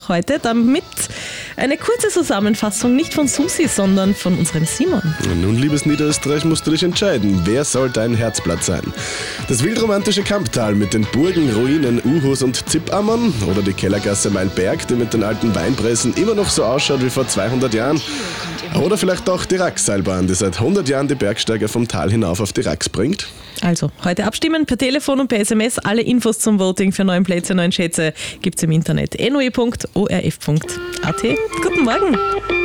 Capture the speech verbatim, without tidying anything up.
Heute damit eine kurze Zusammenfassung, nicht von Susi, sondern von unserem Simon. Nun, liebes Niederösterreich, musst du dich entscheiden, wer soll dein Herzblatt sein? Das wildromantische Kamptal mit den Burgen, Ruinen, Uhus und Zippammern oder die Kellergasse Mailberg, die mit den alten Weinpressen immer noch so ausschaut wie vor zweihundert Jahren? Oder vielleicht auch die Rax-Seilbahn, die seit hundert Jahren die Bergsteiger vom Tal hinauf auf die Rax bringt? Also, heute abstimmen per Telefon und per S M S. Alle Infos zum Voting für neun Plätze, neun Schätze gibt's im Internet. n o e punkt o r f punkt a t. Guten Morgen!